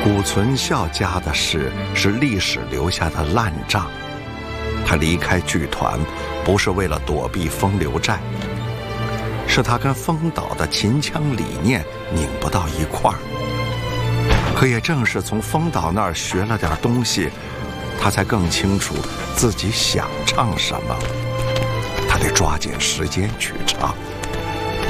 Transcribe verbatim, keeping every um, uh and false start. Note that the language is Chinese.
谷存孝家的事是历史留下的烂账，他离开剧团不是为了躲避风流债，是他跟丰岛的秦腔理念拧不到一块儿。可也正是从丰岛那儿学了点东西，他才更清楚自己想唱什么，他得抓紧时间去唱。